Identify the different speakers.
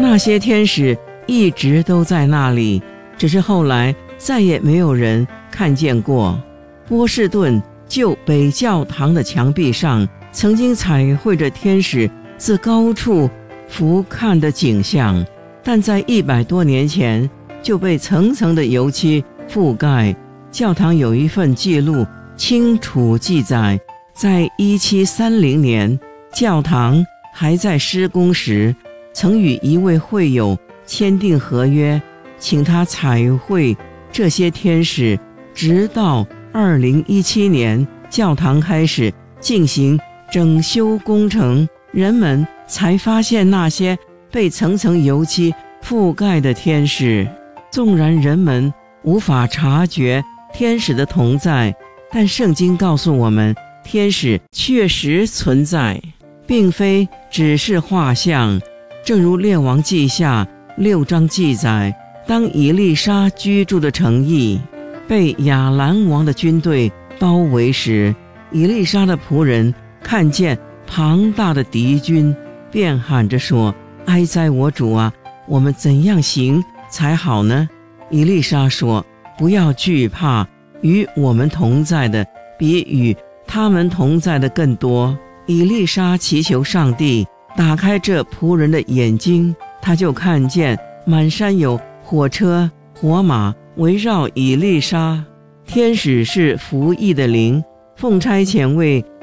Speaker 1: 那些天使一直都在那里，只是后来再也没有人看见过。波士顿旧北教堂的墙壁上曾经彩绘着天使自高处俯瞰的景象，但在100多年前就被层层的油漆覆盖。教堂有一份记录清楚记载，在1730年教堂还在施工时，曾与一位会友签订合约，请他彩绘这些天使，直到2017年教堂开始进行整修工程，人们才发现那些被层层油漆覆盖的天使。纵然人们无法察觉天使的同在，但圣经告诉我们，天使确实存在，并非只是画像。正如列王记下6章记载，当以利沙居住的城邑被亚兰王的军队包围时，以利沙的仆人看见庞大的敌军，便喊着说：哀哉我主啊，我们怎样行才好呢？以利沙说：不要惧怕，与我们同在的比与他们同在的更多。以利沙祈求上帝打开这仆人的眼睛，他就看见满山有火车火马围绕以利沙。天使是服役的灵，奉差遣为